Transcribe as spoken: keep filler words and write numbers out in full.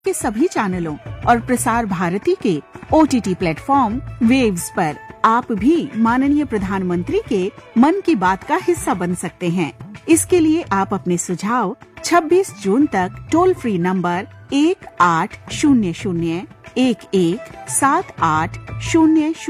के सभी चैनलों और प्रसार भारती के ओटीटी प्लेटफॉर्म वेव्स पर आप भी माननीय प्रधानमंत्री के मन की बात का हिस्सा बन सकते हैं। इसके लिए आप अपने सुझाव छब्बीस जून तक टोल फ्री नंबर एक आठ शून्य शून्य एक एक सात आठ शून्य